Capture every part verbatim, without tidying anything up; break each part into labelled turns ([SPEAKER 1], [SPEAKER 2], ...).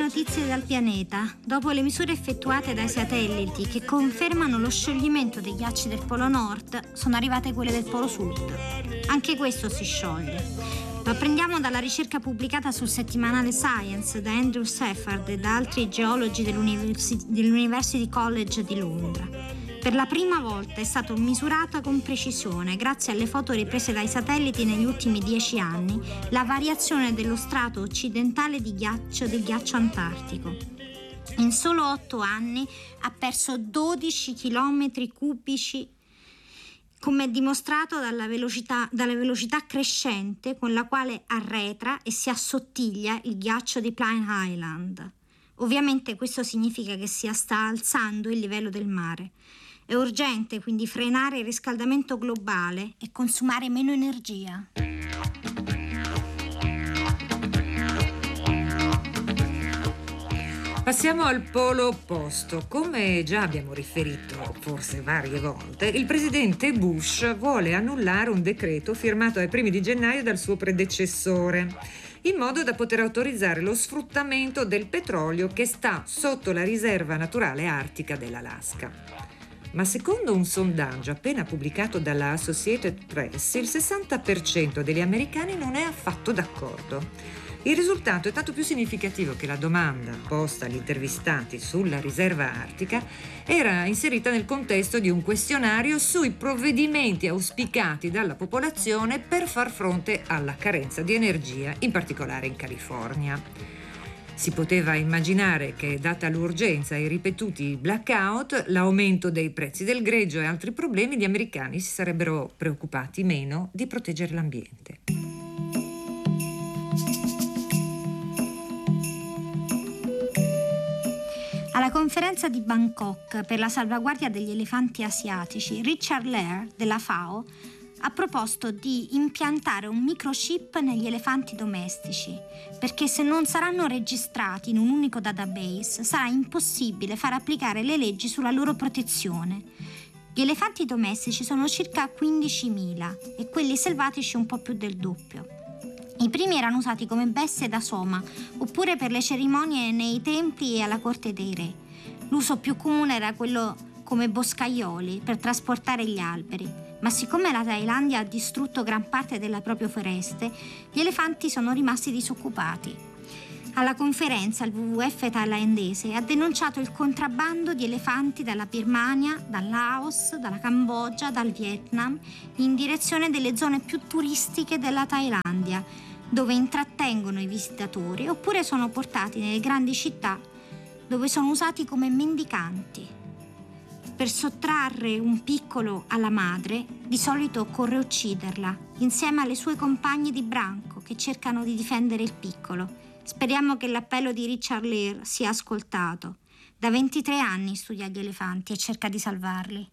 [SPEAKER 1] notizie dal pianeta. Dopo le misure effettuate dai satelliti che confermano lo scioglimento dei ghiacci del Polo Nord, sono arrivate quelle del Polo Sud. Anche questo si scioglie. Lo apprendiamo dalla ricerca pubblicata sul settimanale Science da Andrew Seffard e da altri geologi dell'University, dell'University College di Londra. Per la prima volta è stato misurato con precisione, grazie alle foto riprese dai satelliti negli ultimi dieci anni, la variazione dello strato occidentale di ghiaccio del ghiaccio antartico. In solo otto anni ha perso dodici chilometri cubici, come è dimostrato dalla velocità, dalla velocità crescente con la quale arretra e si assottiglia il ghiaccio di Pine Island. Ovviamente questo significa che si sta alzando il livello del mare. È urgente quindi frenare il riscaldamento globale e consumare meno energia.
[SPEAKER 2] Passiamo al polo opposto. Come già abbiamo riferito forse varie volte, il presidente Bush vuole annullare un decreto firmato ai primi di gennaio dal suo predecessore, in modo da poter autorizzare lo sfruttamento del petrolio che sta sotto la riserva naturale artica dell'Alaska. Ma secondo un sondaggio appena pubblicato dalla Associated Press, il sessanta per cento degli americani non è affatto d'accordo. Il risultato è tanto più significativo che la domanda posta agli intervistati sulla riserva artica era inserita nel contesto di un questionario sui provvedimenti auspicati dalla popolazione per far fronte alla carenza di energia, in particolare in California. Si poteva immaginare che, data l'urgenza e i ripetuti blackout, l'aumento dei prezzi del greggio e altri problemi, gli americani si sarebbero preoccupati meno di proteggere l'ambiente.
[SPEAKER 1] Alla conferenza di Bangkok per la salvaguardia degli elefanti asiatici, Richard Lehr della FAO ha proposto di impiantare un microchip negli elefanti domestici, perché se non saranno registrati in un unico database sarà impossibile far applicare le leggi sulla loro protezione. Gli elefanti domestici sono circa quindicimila e quelli selvatici un po' più del doppio. I primi erano usati come bestie da soma oppure per le cerimonie nei templi e alla corte dei re. L'uso più comune era quello come boscaioli per trasportare gli alberi. Ma siccome la Thailandia ha distrutto gran parte delle proprie foreste, gli elefanti sono rimasti disoccupati. Alla conferenza il W W F thailandese ha denunciato il contrabbando di elefanti dalla Birmania, dal Laos, dalla Cambogia, dal Vietnam, in direzione delle zone più turistiche della Thailandia, dove intrattengono i visitatori, oppure sono portati nelle grandi città, dove sono usati come mendicanti. Per sottrarre un piccolo alla madre, di solito occorre ucciderla, insieme alle sue compagne di branco che cercano di difendere il piccolo. Speriamo che l'appello di Richard Lehr sia ascoltato. Da ventitré anni studia gli elefanti e cerca di salvarli.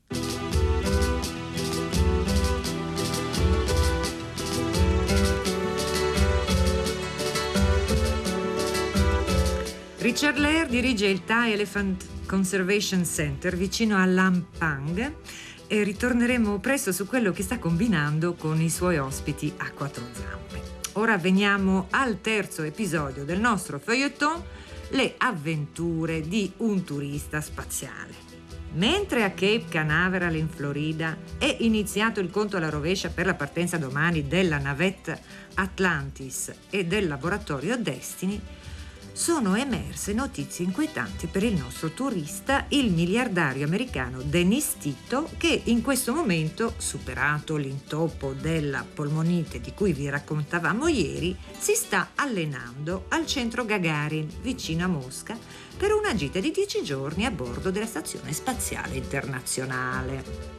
[SPEAKER 2] Richard Lehr dirige il Thai Elephant Conservation Center vicino a Lampang e ritorneremo presto su quello che sta combinando con i suoi ospiti a quattro zampe. Ora veniamo al terzo episodio del nostro feuilleton, le avventure di un turista spaziale. Mentre a Cape Canaveral in Florida è iniziato il conto alla rovescia per la partenza domani della navetta Atlantis e del laboratorio Destiny, sono emerse notizie inquietanti per il nostro turista, il miliardario americano Dennis Tito, che in questo momento, superato l'intoppo della polmonite di cui vi raccontavamo ieri, si sta allenando al centro Gagarin, vicino a Mosca, per una gita di dieci giorni a bordo della Stazione Spaziale Internazionale.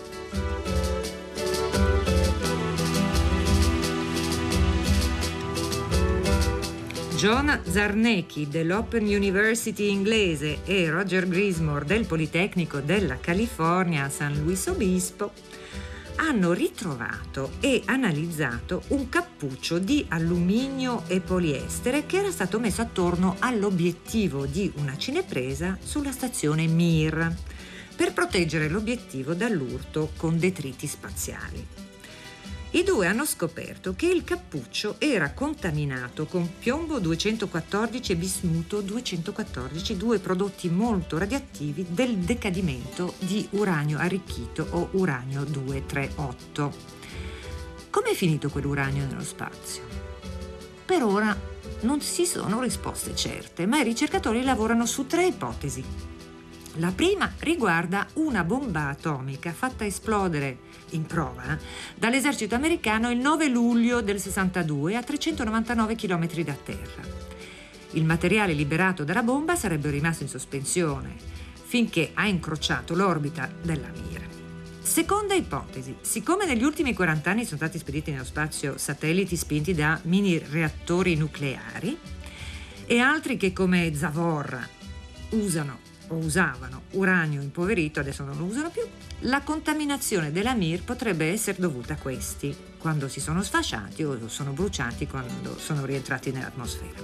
[SPEAKER 2] John Zarnecki dell'Open University inglese e Roger Grismore del Politecnico della California a San Luis Obispo hanno ritrovato e analizzato un cappuccio di alluminio e poliestere che era stato messo attorno all'obiettivo di una cinepresa sulla stazione Mir per proteggere l'obiettivo dall'urto con detriti spaziali. I due hanno scoperto che il cappuccio era contaminato con piombo duecentoquattordici e bismuto duecentoquattordici, due prodotti molto radioattivi del decadimento di uranio arricchito o uranio duecentotrentotto. Com'è finito quell'uranio nello spazio? Per ora non ci sono risposte certe, ma i ricercatori lavorano su tre ipotesi. La prima riguarda una bomba atomica fatta esplodere in prova dall'esercito americano il nove luglio del sessantadue a trecentonovantanove chilometri da terra. Il materiale liberato dalla bomba sarebbe rimasto in sospensione finché ha incrociato l'orbita della mira. Seconda ipotesi: siccome negli ultimi quaranta anni sono stati spediti nello spazio satelliti spinti da mini reattori nucleari e altri che come Zavorra usano o usavano uranio impoverito, adesso non lo usano più, la contaminazione della Mir potrebbe essere dovuta a questi, quando si sono sfasciati o sono bruciati quando sono rientrati nell'atmosfera.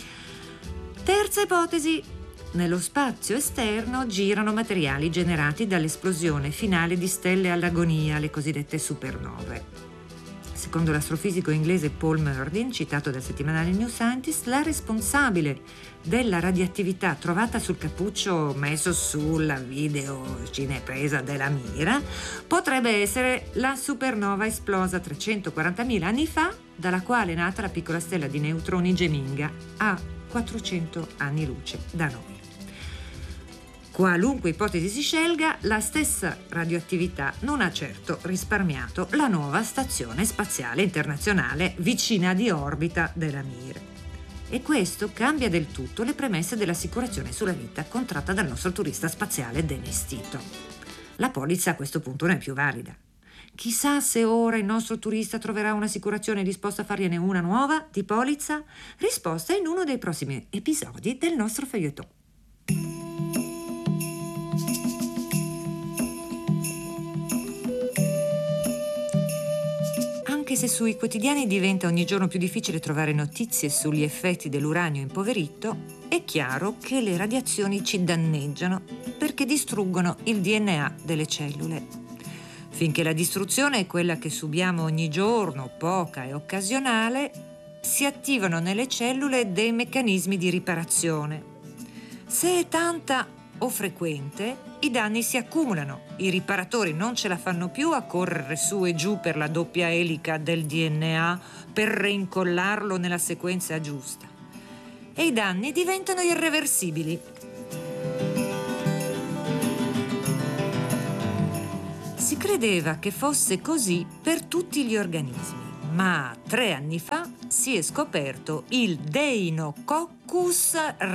[SPEAKER 2] Terza ipotesi: nello spazio esterno girano materiali generati dall'esplosione finale di stelle all'agonia, le cosiddette supernove. Secondo l'astrofisico inglese Paul Murdin, citato dal settimanale New Scientist, la responsabile della radioattività trovata sul cappuccio messo sulla videocinepresa della mira potrebbe essere la supernova esplosa trecentoquarantamila anni fa, dalla quale è nata la piccola stella di neutroni Geminga a quattrocento anni luce da noi. Qualunque ipotesi si scelga, la stessa radioattività non ha certo risparmiato la nuova stazione spaziale internazionale vicina di orbita della Mir. E questo cambia del tutto le premesse dell'assicurazione sulla vita contratta dal nostro turista spaziale Dennis Tito. La polizza a questo punto non è più valida. Chissà se ora il nostro turista troverà un'assicurazione disposta a fargliene una nuova di polizza? Risposta in uno dei prossimi episodi del nostro feuilleton. Anche se sui quotidiani diventa ogni giorno più difficile trovare notizie sugli effetti dell'uranio impoverito, è chiaro che le radiazioni ci danneggiano perché distruggono il D N A delle cellule. Finché la distruzione è quella che subiamo ogni giorno, poca e occasionale, si attivano nelle cellule dei meccanismi di riparazione. Se è tanta o frequente, i danni si accumulano, i riparatori non ce la fanno più a correre su e giù per la doppia elica del D N A per reincollarlo nella sequenza giusta. E i danni diventano irreversibili. Si credeva che fosse così per tutti gli organismi, ma tre anni fa si è scoperto il Deinococcus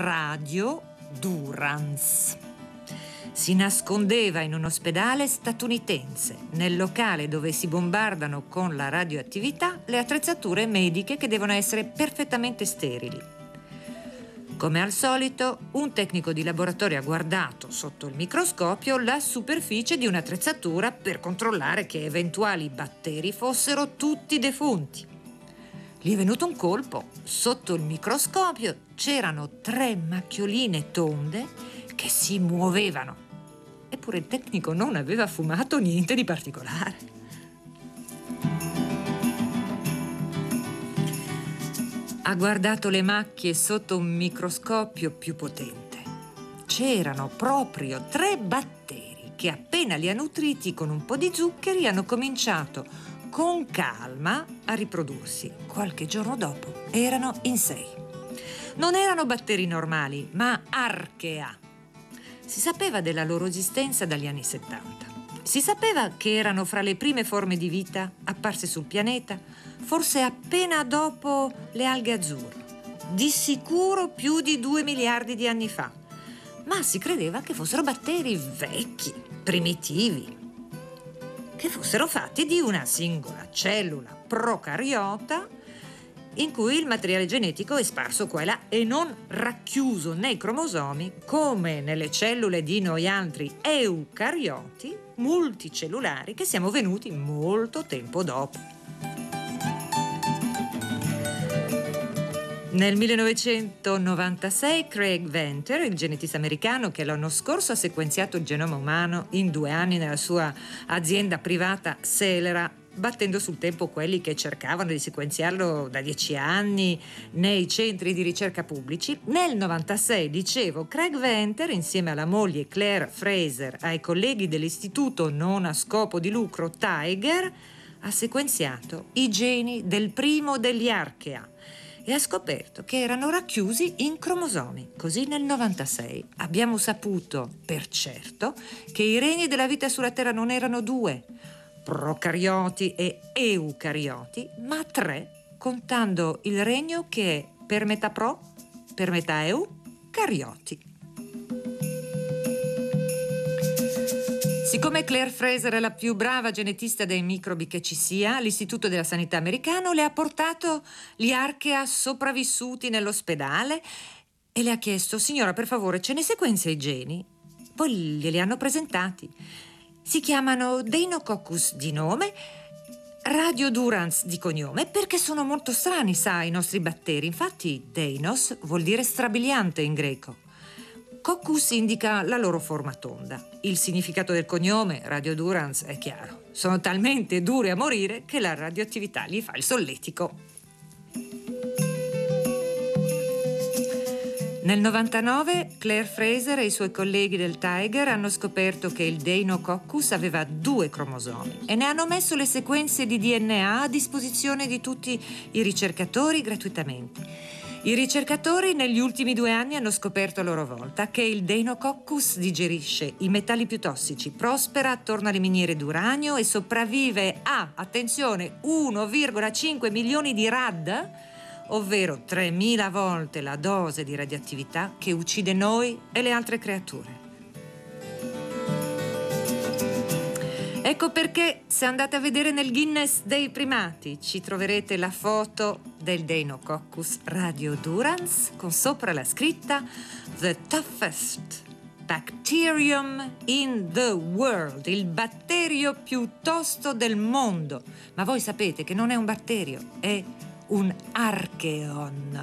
[SPEAKER 2] radiodurans. Si nascondeva in un ospedale statunitense, nel locale dove si bombardano con la radioattività le attrezzature mediche che devono essere perfettamente sterili. Come al solito, un tecnico di laboratorio ha guardato sotto il microscopio la superficie di un'attrezzatura per controllare che eventuali batteri fossero tutti defunti. Gli è venuto un colpo. Sotto il microscopio c'erano tre macchioline tonde che si muovevano. Eppure il tecnico non aveva fumato niente di particolare. Ha guardato le macchie sotto un microscopio più potente. C'erano proprio tre batteri che appena li ha nutriti con un po' di zuccheri hanno cominciato con calma a riprodursi. Qualche giorno dopo erano in sei. Non erano batteri normali, ma archea. Si sapeva della loro esistenza dagli anni settanta. Si sapeva che erano fra le prime forme di vita apparse sul pianeta, forse appena dopo le alghe azzurre, di sicuro più di due miliardi di anni fa. Ma si credeva che fossero batteri vecchi, primitivi, che fossero fatti di una singola cellula procariota in cui il materiale genetico è sparso qua e là e non racchiuso nei cromosomi come nelle cellule di noi altri eucarioti multicellulari che siamo venuti molto tempo dopo. Nel millenovecentonovantasei Craig Venter, il genetista americano che l'anno scorso ha sequenziato il genoma umano in due anni nella sua azienda privata Celera, battendo sul tempo quelli che cercavano di sequenziarlo da dieci anni nei centri di ricerca pubblici. Nel novantasei, dicevo, Craig Venter, insieme alla moglie Claire Fraser, ai colleghi dell'istituto non a scopo di lucro Tiger, ha sequenziato i geni del primo degli archea e ha scoperto che erano racchiusi in cromosomi. Così nel novantasei abbiamo saputo per certo che i regni della vita sulla Terra non erano due, procarioti e eucarioti, ma tre, contando il regno che è per metà pro, per metà eucarioti. Siccome Claire Fraser è la più brava genetista dei microbi che ci sia, l'Istituto della Sanità americano le ha portato gli archea sopravvissuti nell'ospedale e le ha chiesto: signora, per favore, ce ne sequenzia i geni? Poi glieli hanno presentati. Si chiamano Deinococcus di nome, Radiodurans di cognome, perché sono molto strani, sa, i nostri batteri. Infatti Deinos vuol dire strabiliante in greco. Coccus indica la loro forma tonda. Il significato del cognome, Radiodurans, è chiaro. Sono talmente duri a morire che la radioattività gli fa il solletico. Nel novantanove Claire Fraser e i suoi colleghi del Tiger hanno scoperto che il Deinococcus aveva due cromosomi e ne hanno messo le sequenze di D N A a disposizione di tutti i ricercatori gratuitamente. I ricercatori negli ultimi due anni hanno scoperto a loro volta che il Deinococcus digerisce i metalli più tossici, prospera attorno alle miniere d'uranio e sopravvive a, attenzione, uno virgola cinque milioni di rad, ovvero tremila volte la dose di radioattività che uccide noi e le altre creature. Ecco perché, se andate a vedere nel Guinness dei primati, ci troverete la foto del Deinococcus radiodurans con sopra la scritta The toughest bacterium in the world, il batterio più tosto del mondo. Ma voi sapete che non è un batterio, è un archeon.